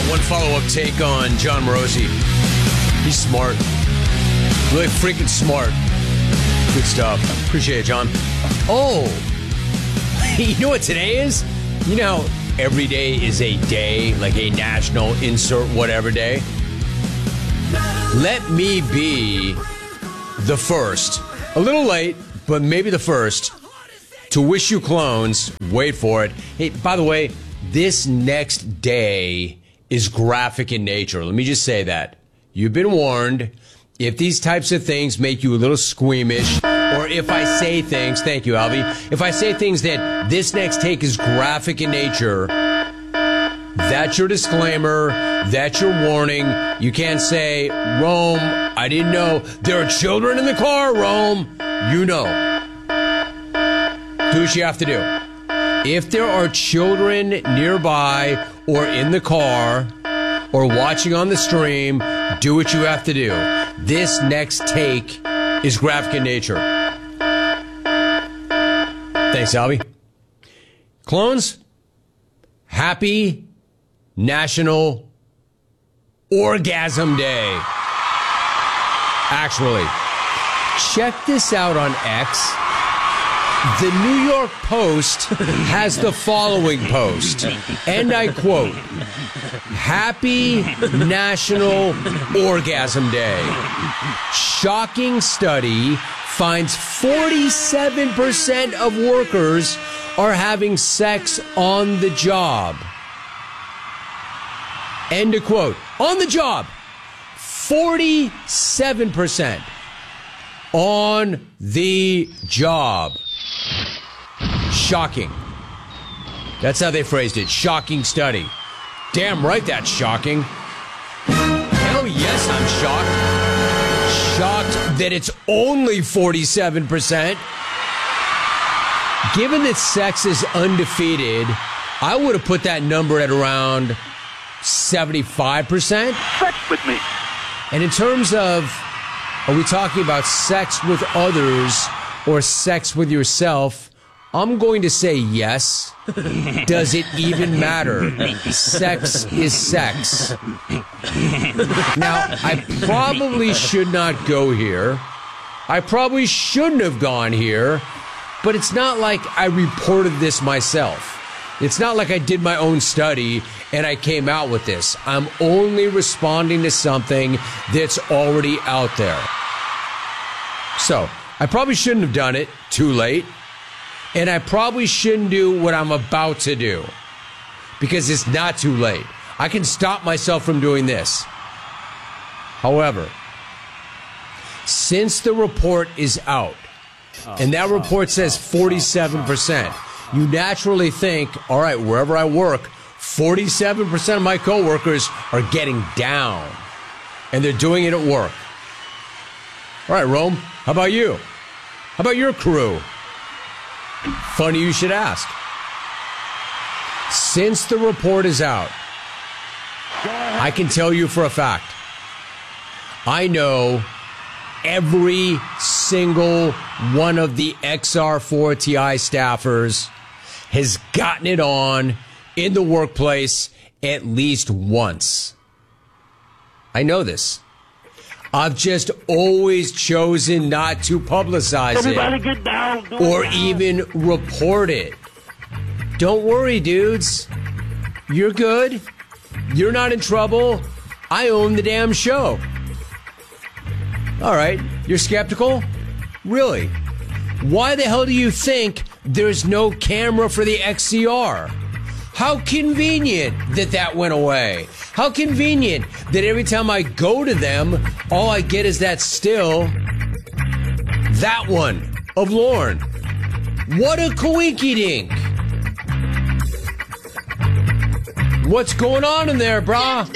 One follow-up take on John Morosi. He's smart. Really freaking smart. Good stuff. Appreciate it, John. Oh, you know what today is? You know, every day is a day, like a national insert whatever day. Let me be the first, a little late, but maybe the first, to wish you clones, wait for it. Hey, by the way, this next day is graphic in nature. Let me just say that. You've been warned. If these types of things make you a little squeamish, or if I say things, thank you, Alvy, if I say things that this next take is graphic in nature, that's your disclaimer, that's your warning. You can't say, Rome, I didn't know. There are children in the car, Rome. You know. Do what you have to do. If there are children nearby or in the car or watching on the stream, do what you have to do. This next take is graphic in nature. Thanks, Albie. Clones, happy National Orgasm Day. Actually, check this out on X. The New York Post has the following post, and I quote, Happy National Orgasm Day. Shocking study finds 47% of workers are having sex on the job. End of quote. On the job. 47% on the job. Shocking. That's how they phrased it. Shocking study. Damn right that's shocking. Hell yes, I'm shocked. Shocked that it's only 47%. Given that sex is undefeated, I would have put that number at around 75%. Sex with me. And in terms of, are we talking about sex with others or sex with yourself? I'm going to say yes. Does it even matter? Sex is sex. Now, I probably should not go here. I probably shouldn't have gone here. But it's not like I reported this myself. It's not like I did my own study and I came out with this. I'm only responding to something that's already out there. So, I probably shouldn't have done it. Too late. And I probably shouldn't do what I'm about to do. Because it's not too late. I can stop myself from doing this. However, since the report is out, and that report says 47%, you naturally think, all right, wherever I work, 47% of my coworkers are getting down. And they're doing it at work. All right, Rome, how about you? How about your crew? Funny you should ask. Since the report is out, I can tell you for a fact, I know every single one of the XR4 TI staffers has gotten it on in the workplace at least once. I know this. I've just always chosen not to publicize it Get down, or even report it. Don't worry, dudes. You're good. You're not in trouble. I own the damn show. All right, you're skeptical? Really? Why the hell do you think there's no camera for the XCR? How convenient that that went away. How convenient that every time I go to them, all I get is that still. That one of Lorne. What a coinky-dink. What's going on in there, brah?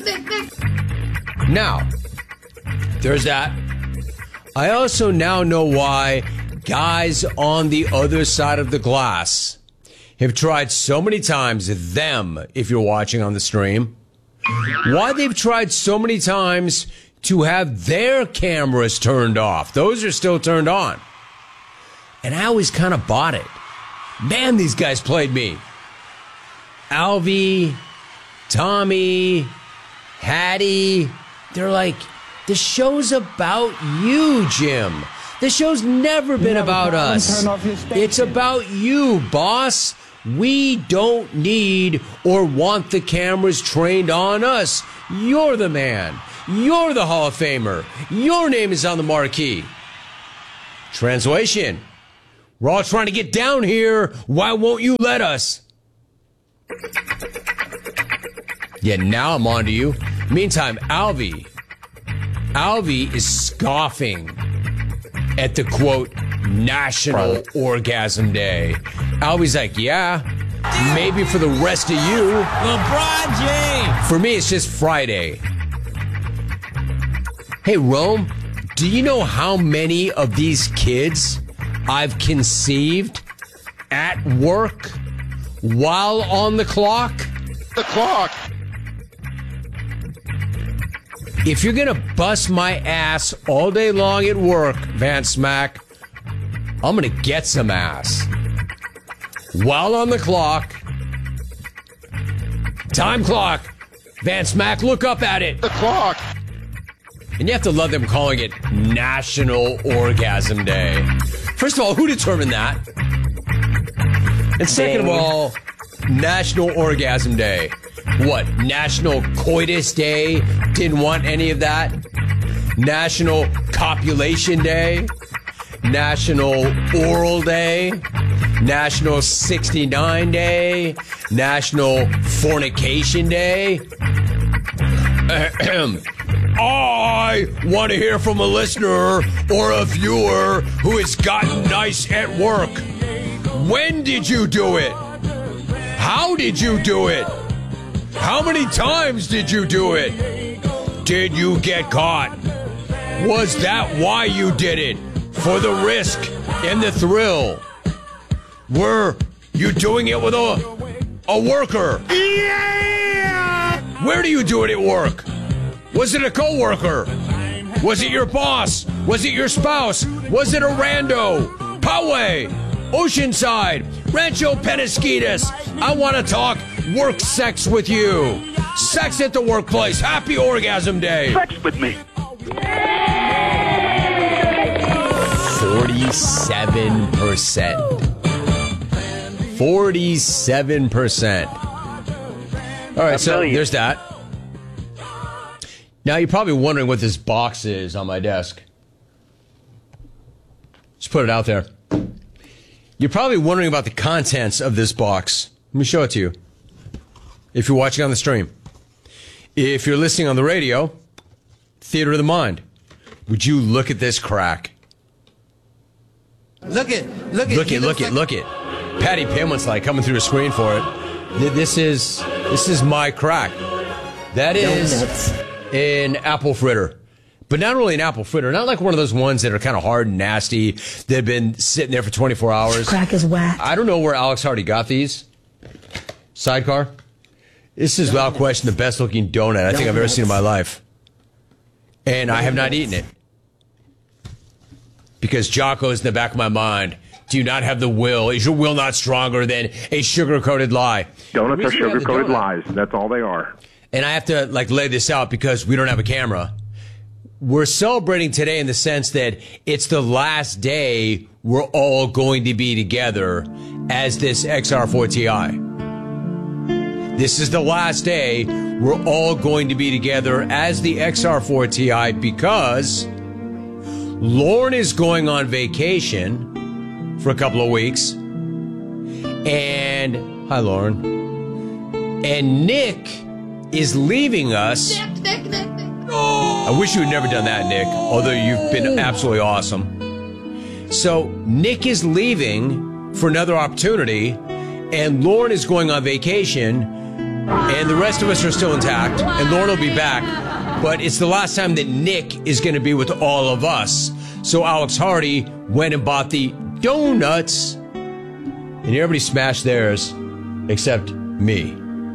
Now, there's that. I also now know why guys on the other side of the glass have tried so many times, them, if you're watching on the stream, why they've tried so many times to have their cameras turned off. Those are still turned on. And I always kind of bought it. Man, these guys played me. Alvy, Tommy, Hattie, they're like, the show's about you, Jim. The show's never been about us. It's about you, boss. We don't need or want the cameras trained on us. You're the man. You're the Hall of Famer. Your name is on the marquee. Translation. We're all trying to get down here. Why won't you let us? Yeah, now I'm on to you. Meantime, Alvy is scoffing at the, quote, National Orgasm Day. Alvy's like, yeah, maybe for the rest of you. LeBron James. For me, it's just Friday. Hey, Rome, do you know how many of these kids I've conceived at work while on the clock? The clock. If you're going to bust my ass all day long at work, Van Smack, I'm going to get some ass. While on the clock, time clock, Van Smack, look up at it. The clock. And you have to love them calling it National Orgasm Day. First of all, who determined that? And second of all, National Orgasm Day. What, National Coitus Day? Didn't want any of that? National Copulation Day? National Oral Day? National 69 Day? National Fornication Day? I want to hear from a listener or a viewer who has gotten nice at work. When did you do it? How did you do it? How many times did you do it? Did you get caught? Was that why you did it? For the risk and the thrill? Were you doing it with a worker? Yeah! Where do you do it at work? Was it a coworker? Was it your boss? Was it your spouse? Was it a rando? Poway, Oceanside, Rancho Penasquitos. I want to talk work sex with you. Sex at the workplace. Happy Orgasm Day. Sex with me. 47%. 47%. All right, so there's that. Now you're probably wondering what this box is on my desk. Just put it out there. You're probably wondering about the contents of this box. Let me show it to you. If you're watching on the stream. If you're listening on the radio, Theater of the Mind. Would you look at this crack? Look it. Patty Pimlin's like coming through the screen for it. This is my crack. That is an apple fritter. But not really an apple fritter. Not like one of those ones that are kind of hard and nasty that have been sitting there for 24 hours. Crack is whack. I don't know where Alex Hardy got these. Sidecar. This is without question the best looking donut I think I've ever seen in my life. And I have not eaten it. Because Jocko's in the back of my mind. Do you not have the will? Is your will not stronger than a sugar-coated lie? Donuts are sugar-coated lies. That's all they are. And I have to lay this out because we don't have a camera. We're celebrating today in the sense that it's the last day we're all going to be together as this XR4 Ti. This is the last day we're all going to be together as the XR4 Ti because Lauren is going on vacation for a couple of weeks. And, hi Lauren. And Nick is leaving us. Nick. I wish you had never done that, Nick, although you've been absolutely awesome. So Nick is leaving for another opportunity, and Lauren is going on vacation, and the rest of us are still intact, and Lauren will be back. But it's the last time that Nick is going to be with all of us. So Alex Hardy went and bought the donuts, and everybody smashed theirs except me.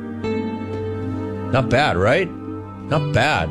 Not bad, right? Not bad.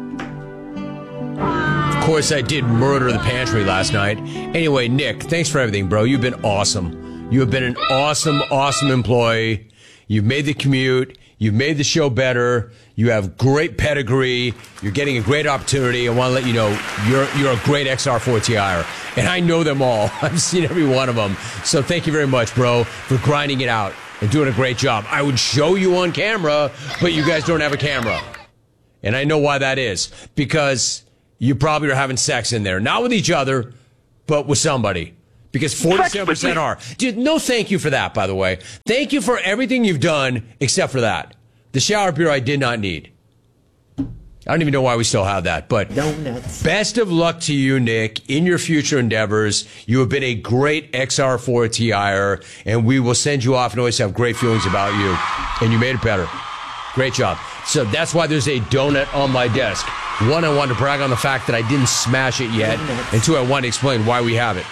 Of course, I did murder the pantry last night. Anyway, Nick, thanks for everything, bro. You've been awesome. You have been an awesome, awesome employee. You've made the commute. You've made the show better. You have great pedigree. You're getting a great opportunity. I want to let you know you're a great XR4TIer. And I know them all. I've seen every one of them. So thank you very much, bro, for grinding it out and doing a great job. I would show you on camera, but you guys don't have a camera. And I know why that is. Because you probably are having sex in there. Not with each other, but with somebody. Because 47% are. Dude, no thank you for that, by the way. Thank you for everything you've done except for that. The shower bureau I did not need. I don't even know why we still have that. But donuts. Best of luck to you, Nick, in your future endeavors. You have been a great XR4TIer, and we will send you off and always have great feelings about you. And you made it better. Great job. So that's why there's a donut on my desk. One, I wanted to brag on the fact that I didn't smash it yet. And two, I wanted to explain why we have it.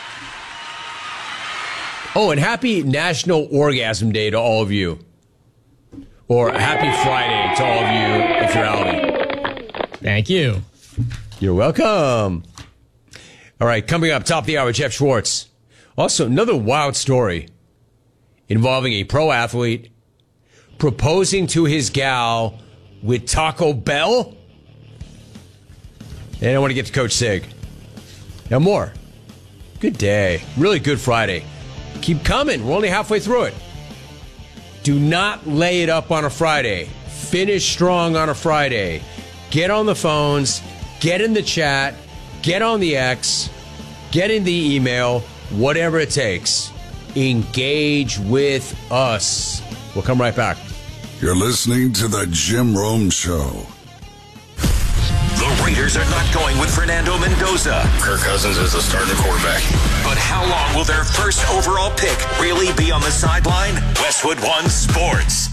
Oh, and happy National Orgasm Day to all of you. Or happy Friday to all of you if you're Alvin. Thank you. You're welcome. All right, coming up, top of the hour, Jeff Schwartz. Also, another wild story involving a pro athlete proposing to his gal with Taco Bell. And I want to get to Coach Sig. Now more. Good day. Really good Friday. Keep coming. We're only halfway through it. Do not lay it up on a Friday. Finish strong on a Friday. Get on the phones. Get in the chat. Get on the X. Get in the email. Whatever it takes. Engage with us. We'll come right back. You're listening to the Jim Rome Show. The Raiders are not going with Fernando Mendoza. Kirk Cousins is the starting quarterback. But how long will their first overall pick really be on the sideline? Westwood One Sports.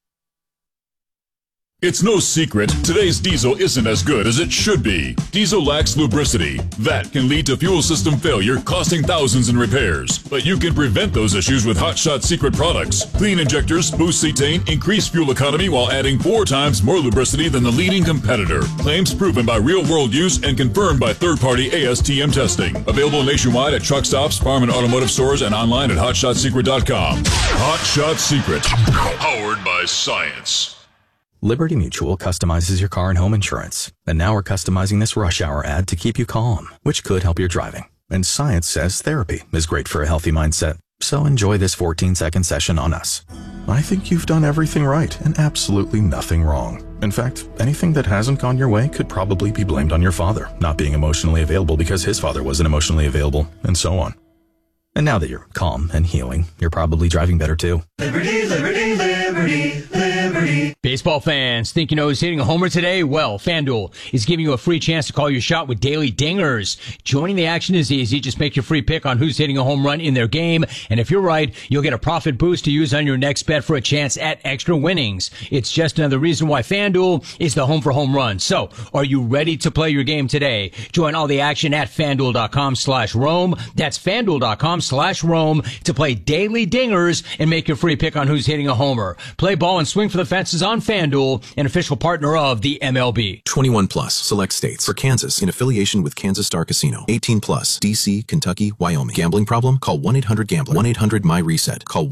It's no secret, today's diesel isn't as good as it should be. Diesel lacks lubricity. That can lead to fuel system failure, costing thousands in repairs. But you can prevent those issues with Hot Shot Secret products. Clean injectors boost cetane, increase fuel economy while adding 4 times more lubricity than the leading competitor. Claims proven by real-world use and confirmed by third-party ASTM testing. Available nationwide at truck stops, farm and automotive stores, and online at hotshotsecret.com. Hot Shot Secret. Powered by science. Liberty Mutual customizes your car and home insurance. And now we're customizing this rush hour ad to keep you calm, which could help your driving. And science says therapy is great for a healthy mindset. So enjoy this 14-second session on us. I think you've done everything right and absolutely nothing wrong. In fact, anything that hasn't gone your way could probably be blamed on your father not being emotionally available because his father wasn't emotionally available, and so on. And now that you're calm and healing, you're probably driving better too. Liberty, liberty, liberty, liberty. Baseball fans, think you know who's hitting a homer today? Well, FanDuel is giving you a free chance to call your shot with daily dingers. Joining the action is easy. Just make your free pick on who's hitting a home run in their game. And if you're right, you'll get a profit boost to use on your next bet for a chance at extra winnings. It's just another reason why FanDuel is the home for home runs. So, are you ready to play your game today? Join all the action at FanDuel.com/Rome. That's FanDuel.com/Rome to play daily dingers and make your free pick on who's hitting a homer. Play ball and swing for the fences on FanDuel, an official partner of the MLB. 21 plus, select states. For Kansas, in affiliation with Kansas Star Casino. 18 plus, D.C., Kentucky, Wyoming. Gambling problem? Call 1-800-GAMBLER. 1-800-MY-RESET. Call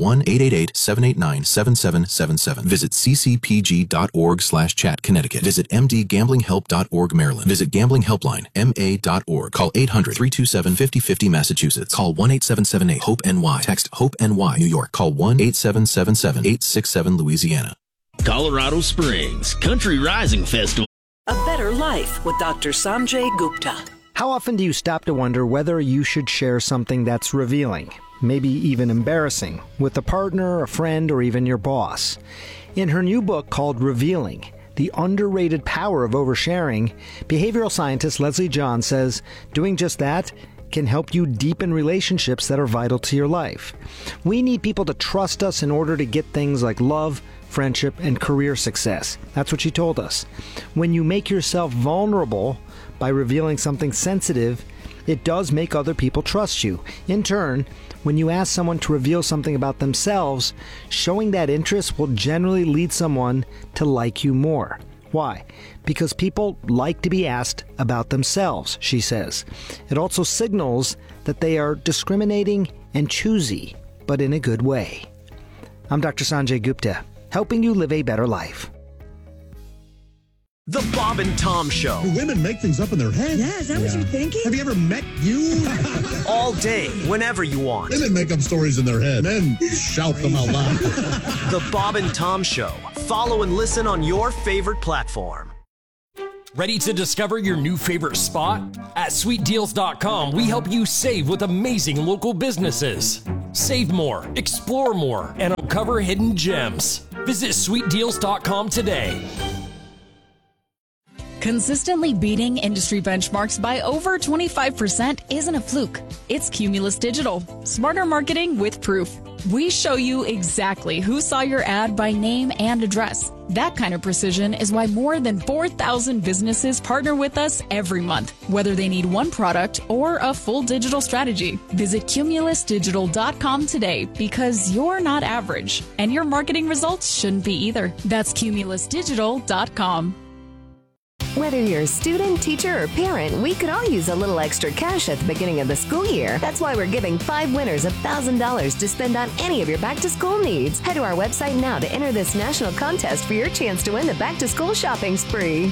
1-888-789-7777. Visit ccpg.org/chat, Connecticut. Visit mdgamblinghelp.org, Maryland. Visit Gambling Helpline, ma.org. Call 800-327-5050, Massachusetts. Call 1-8778-HOPE-NY. Text HOPE-NY, New York. Call 1-8777-867, Louisiana. Colorado Springs Country Rising Festival. A better life with Dr. Sanjay Gupta. How often do you stop to wonder whether you should share something that's revealing, maybe even embarrassing, with a partner, a friend, or even your boss? In her new book called Revealing, The Underrated Power of Oversharing, behavioral scientist Leslie John says doing just that can help you deepen relationships that are vital to your life. We need people to trust us in order to get things like love, friendship, and career success. That's what she told us. When you make yourself vulnerable by revealing something sensitive, it does make other people trust you. In turn, when you ask someone to reveal something about themselves, showing that interest will generally lead someone to like you more. Why? Because people like to be asked about themselves, she says. It also signals that they are discriminating and choosy, but in a good way. I'm Dr. Sanjay Gupta, helping you live a better life. The Bob and Tom Show. Do women make things up in their heads? Yeah, is that what you're thinking? Have you ever met you? All day, whenever you want. Women make up stories in their head. Men shout them out loud. The Bob and Tom Show. Follow and listen on your favorite platform. Ready to discover your new favorite spot? At sweetdeals.com, we help you save with amazing local businesses. Save more, explore more, and uncover hidden gems. Visit sweetdeals.com today. Consistently beating industry benchmarks by over 25% isn't a fluke. It's Cumulus Digital. Smarter marketing with proof. We show you exactly who saw your ad by name and address. That kind of precision is why more than 4,000 businesses partner with us every month, whether they need one product or a full digital strategy. Visit cumulusdigital.com today because you're not average, and your marketing results shouldn't be either. That's cumulusdigital.com. Whether you're a student, teacher, or parent, we could all use a little extra cash at the beginning of the school year. That's why we're giving 5 winners $1,000 to spend on any of your back-to-school needs. Head to our website now to enter this national contest for your chance to win the back-to-school shopping spree.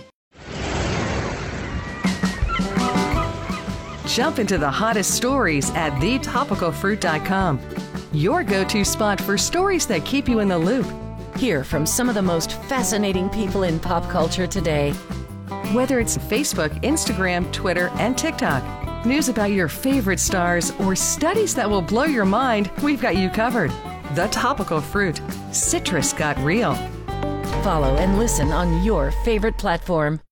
Jump into the hottest stories at thetopicalfruit.com. Your go-to spot for stories that keep you in the loop. Hear from some of the most fascinating people in pop culture today. Whether it's Facebook, Instagram, Twitter, and TikTok, news about your favorite stars, or studies that will blow your mind, we've got you covered. The Topical Fruit. Citrus got real. Follow and listen on your favorite platform.